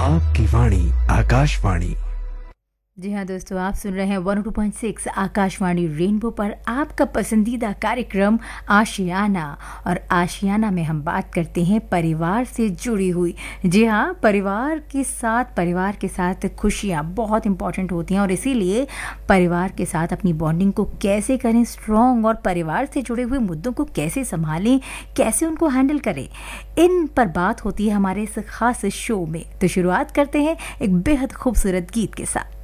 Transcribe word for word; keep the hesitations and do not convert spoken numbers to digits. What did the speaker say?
आपकी वाणी आकाशवाणी। जी हाँ दोस्तों, आप सुन रहे हैं एक सौ दो पॉइंट छह आकाशवाणी रेनबो पर आपका पसंदीदा कार्यक्रम आशियाना। और आशियाना में हम बात करते हैं परिवार से जुड़ी हुई। जी हाँ, परिवार के साथ परिवार के साथ खुशियाँ बहुत इम्पॉर्टेंट होती हैं और इसीलिए परिवार के साथ अपनी बॉन्डिंग को कैसे करें स्ट्रॉन्ग और परिवार से जुड़े हुए मुद्दों को कैसे संभालें, कैसे उनको हैंडल करें, इन पर बात होती है हमारे इस खास शो में। तो शुरुआत करते हैं एक बेहद खूबसूरत गीत के साथ।